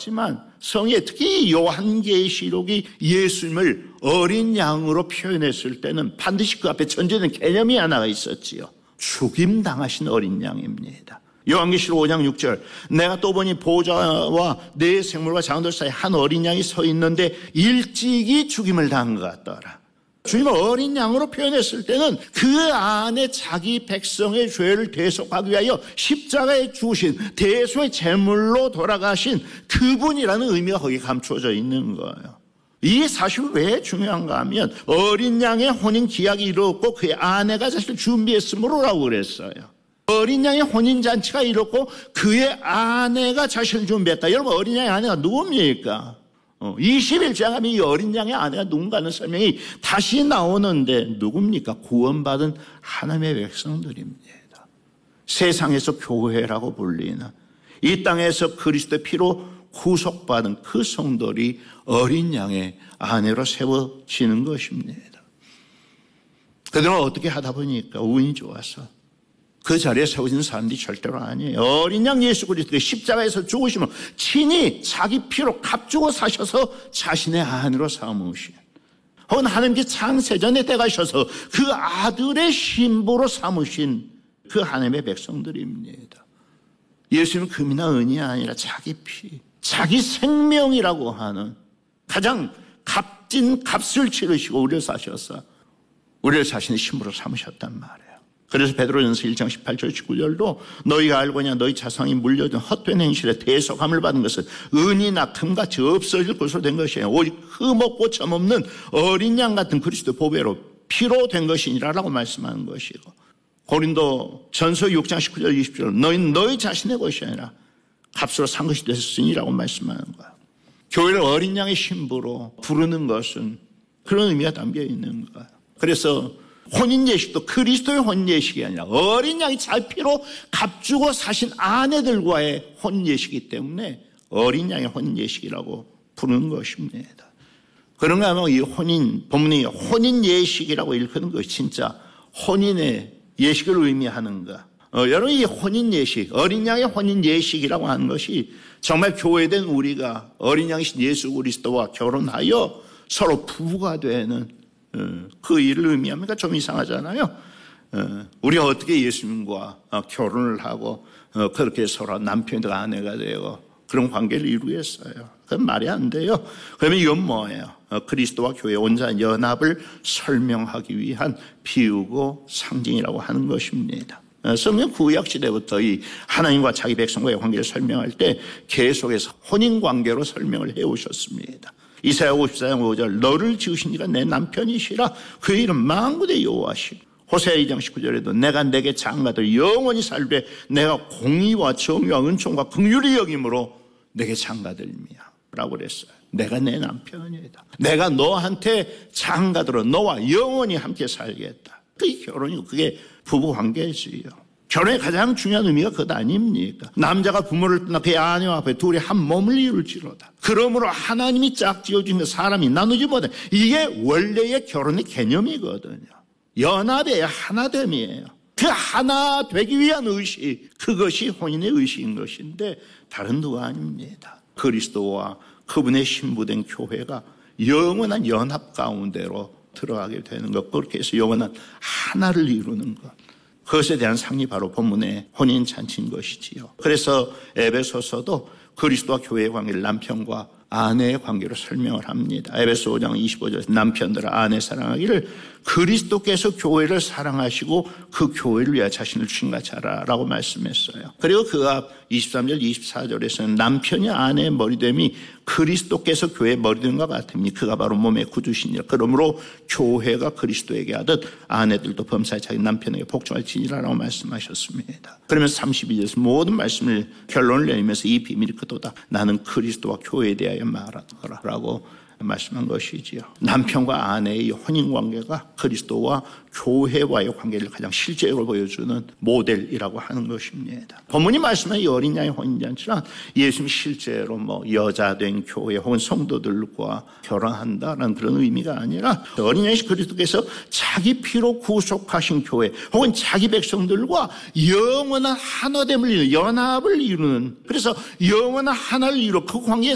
나왔지만 성에 특히 요한계시록이 예수님을 어린 양으로 표현했을 때는 반드시 그 앞에 전제된 개념이 하나가 있었지요. 죽임당하신 어린 양입니다. 요한계시록 5장 6절 내가 또 보니 보좌와 네 생물과 장들 사이에 한 어린 양이 서 있는데 일찍이 죽임을 당한 것 같더라. 주님을 어린 양으로 표현했을 때는 그 안에 자기 백성의 죄를 대속하기 위하여 십자가에 죽으신 대속의 제물로 돌아가신 그분이라는 의미가 거기에 감춰져 있는 거예요. 이 사실이 왜 중요한가 하면 어린 양의 혼인 기약이 이루었고 그의 아내가 사실 준비했으므로라고 그랬어요. 어린 양의 혼인잔치가 이뤘고 그의 아내가 자신을 준비했다. 여러분 어린 양의 아내가 누굽니까? 20일째 하면 이 어린 양의 아내가 누군가 하는 설명이 다시 나오는데 누굽니까? 구원받은 하나님의 백성들입니다. 세상에서 교회라고 불리는 이 땅에서 그리스도의 피로 구속받은 그 성도들이 어린 양의 아내로 세워지는 것입니다. 그들은 어떻게 하다 보니까 운이 좋아서 그 자리에 세워진 사람들이 절대로 아니에요. 어린 양 예수 그리스도의 십자가에서 죽으시면 친히 자기 피로 값주고 사셔서 자신의 아내로 삼으신, 혹은 하나님께 창세전에 떼가셔서 그 아들의 신부로 삼으신 그 하나님의 백성들입니다. 예수님은 금이나 은이 아니라 자기 피, 자기 생명이라고 하는 가장 값진 값을 치르시고 우리를 사셔서 우리를 자신의 신부로 삼으셨단 말이에요. 그래서 베드로전서 1장 18절 19절도 너희가 알고냐 너희 자손이 물려준 헛된 행실에 대속함을 받은 것은 은이나 금같이 없어질 것으로 된 것이에요. 오직 흠없고 점없는 어린 양 같은 그리스도 보배로 피로 된 것이니라라고 말씀하는 것이고, 고린도 전서 6장 19절 20절 너희는 너희 자신의 것이 아니라 값으로 산 것이 됐으니라고 말씀하는 거예요. 교회를 어린 양의 신부로 부르는 것은 그런 의미가 담겨 있는 거예요. 그래서 혼인 예식도 그리스도의 혼인 예식이 아니라 어린 양이 자기 피로 값주고 사신 아내들과의 혼인 예식이기 때문에 어린 양의 혼인 예식이라고 부르는 것입니다. 그런가 하면 이 혼인, 본문이 혼인 예식이라고 일컫는 것이 진짜 혼인의 예식을 의미하는가? 여러분 이 혼인 예식, 어린 양의 혼인 예식이라고 하는 것이 정말 교회된 우리가 어린 양이신 예수 그리스도와 결혼하여 서로 부부가 되는 그 일을 의미합니까? 좀 이상하잖아요. 우리가 어떻게 예수님과 결혼을 하고 그렇게 서로 남편과 아내가 되고 그런 관계를 이루겠어요? 그건 말이 안 돼요. 그러면 이건 뭐예요? 그리스도와 교회의 온전한 연합을 설명하기 위한 비유고 상징이라고 하는 것입니다. 성경 구약 시대부터 이 하나님과 자기 백성과의 관계를 설명할 때 계속해서 혼인 관계로 설명을 해오셨습니다. 이사야 54장 5절 너를 지으신 이가 내 남편이시라 그의 이름 만군의 여호와시고, 호세아 2장 19절에도 내가 내게 장가들 영원히 살되 내가 공의와 정의와 은총과 긍휼히 여김으로 내게 장가들미야 라고 그랬어요. 내가 내 남편이다. 내가 너한테 장가들어 너와 영원히 함께 살겠다. 그게 결혼이고 그게 부부관계지요. 결혼의 가장 중요한 의미가 그것 아닙니까? 남자가 부모를 떠나 그의 아내와 앞에 둘이 한 몸을 이룰지로다. 그러므로 하나님이 짝지어준 사람이 나누지 못해. 이게 원래의 결혼의 개념이거든요. 연합이에요. 하나됨이에요. 그 하나 되기 위한 의식, 그것이 혼인의 의식인 것인데 다른 누가 아닙니다. 그리스도와 그분의 신부된 교회가 영원한 연합 가운데로 들어가게 되는 것, 그렇게 해서 영원한 하나를 이루는 것, 그것에 대한 상이 바로 본문의 혼인잔치인 것이지요. 그래서 에베소서도 그리스도와 교회의 관계를 남편과 아내의 관계로 설명을 합니다. 에베소 5장 25절에서 남편들아 아내 사랑하기를 그리스도께서 교회를 사랑하시고 그 교회를 위하여 자신을 주신 같이 하라라고 말씀했어요. 그리고 그 앞 23절 24절에서는 남편이 아내의 머리됨이 그리스도께서 교회의 머리됨과 같으니 그가 바로 몸의 구주시니라. 그러므로 교회가 그리스도에게 하듯 아내들도 범사에 자기 남편에게 복종할지니라라고 말씀하셨습니다. 그러면서 32절에서 모든 말씀을 결론을 내리면서 이 비밀이 그도다 나는 그리스도와 교회에 대하여 말하더라라고 말씀한 것이지요. 남편과 아내의 혼인관계가 그리스도와 교회와의 관계를 가장 실제로 보여주는 모델이라고 하는 것입니다. 본문이 말씀한 이 어린 양의 혼인잔치란 예수님이 실제로 여자된 교회 혹은 성도들과 결혼한다는 그런 의미가 아니라 어린 양이 그리스도께서 자기 피로 구속하신 교회 혹은 자기 백성들과 영원한 하나됨을 이루는, 연합을 이루는, 그래서 영원한 하나를 이루어 그 관계에